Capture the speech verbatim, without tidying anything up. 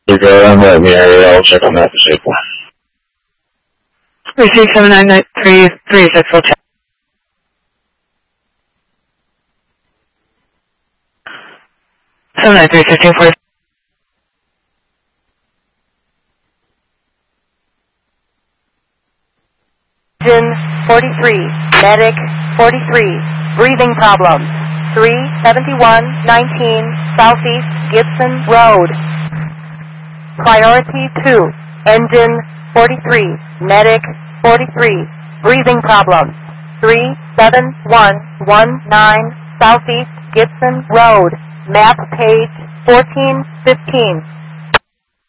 go in the area, I'll check on that vehicle. Receive seven nine nine three three six, we'll check. seven nine three fifteen forty. Engine forty-three, medic forty-three, breathing problems, three seventy-one nineteen Southeast Gibson Road. Priority two, engine forty-three, medic forty-three, breathing problems, three seven one one nine Southeast Gibson Road, map page fourteen fifteen.